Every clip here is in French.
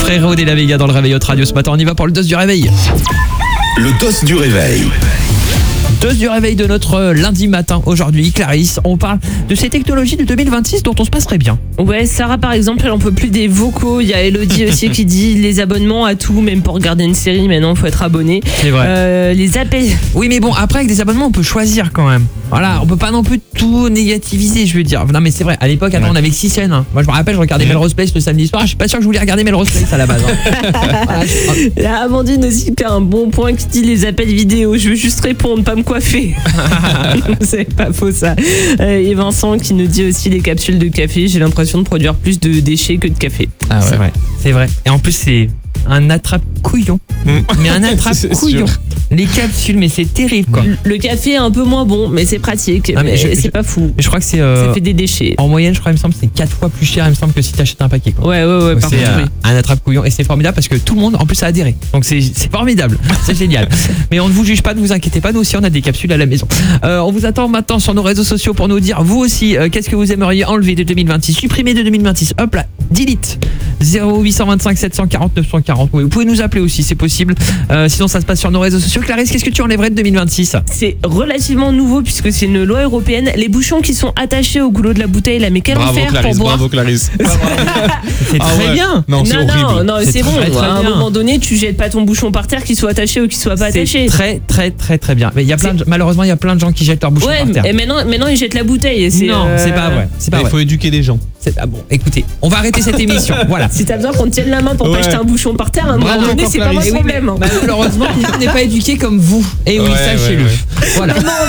Frérot des La Vega dans le Réveil Hot Radio ce matin. On y va pour le dos du réveil. Le dos du réveil. Dose du réveil de notre lundi matin aujourd'hui, Clarisse. On parle de ces technologies de 2026 dont on se passerait bien. Ouais, Sarah par exemple, elle en peut plus des vocaux. Il y a Elodie aussi qui dit les abonnements à tout, même pour regarder une série, maintenant il faut être abonné. C'est vrai. Les appels. Oui, mais bon, après avec des abonnements, on peut choisir quand même. Voilà, on peut pas non plus tout négativiser, je veux dire. Non mais c'est vrai, à l'époque, attends, on avait que 6 chaînes. Hein. Moi je me rappelle, je regardais Melrose Place le samedi soir. Je suis pas sûr que je voulais regarder Melrose Place à la base. Hein. Voilà, La Amandine aussi qui a un bon point qui dit les appels vidéo. Je veux juste répondre, pas me coiffer. C'est pas faux ça. Et Vincent qui nous dit aussi les capsules de café. J'ai l'impression de produire plus de déchets que de café. Ah ouais, c'est vrai. Et en plus c'est un attrape-couillon. Mais un attrape-couillon. Les capsules, mais c'est terrible quoi. Le café est un peu moins bon, mais c'est pratique. Ah, mais c'est pas fou. Mais je crois que c'est ça fait des déchets. En moyenne, je crois, il me semble, c'est 4 fois plus cher, il me semble, que si t'achètes un paquet. Quoi. Ouais. Donc Par c'est contre, oui. un attrape-couillon et c'est formidable parce que tout le monde, en plus, a adhéré. Donc c'est formidable, c'est génial. Mais on ne vous juge pas, ne vous inquiétez pas. Nous aussi, on a des capsules à la maison. On vous attend maintenant sur nos réseaux sociaux pour nous dire vous aussi qu'est-ce que vous aimeriez enlever de 2026, supprimer de 2026. Hop là, delete. 0825 740 940. Oui, vous pouvez nous appeler aussi, c'est possible. Sinon, ça se passe sur nos réseaux sociaux. Clarisse, qu'est-ce que tu enlèverais de 2026 ? C'est relativement nouveau puisque c'est une loi européenne. Les bouchons qui sont attachés au goulot de la bouteille là, mais quel enfer pour boire. Bravo Clarisse. C'est très bien. Non, c'est horrible. Non, c'est bon. très, très À un bien. moment donné, tu jettes pas ton bouchon par terre, qu'il soit attaché ou qu'il soit pas attaché. C'est très bien. Mais il y a malheureusement, il y a plein de gens qui jettent leur bouchon par terre. Et maintenant ils jettent la bouteille. Non, c'est pas vrai. C'est pas Il vrai. faut éduquer les gens. Bon, écoutez, on va arrêter cette émission. Voilà. Si t'as besoin qu'on te tienne la main pour pas jeter un bouchon par terre, à un moment Bravo, donné, encore c'est pas mon Clarisse. problème. Malheureusement, on n'est pas éduqué comme vous. Et oui, sachez-le. Voilà.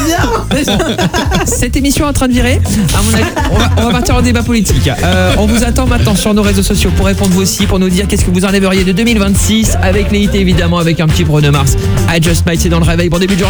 Cette émission est en train de virer. À mon avis, on va partir en débat politique. On vous attend maintenant sur nos réseaux sociaux pour répondre vous aussi, pour nous dire qu'est-ce que vous enlèveriez de 2026 avec les hits évidemment, avec un petit Bruno Mars. I Just Might, c'est dans le réveil. Bon début de journée.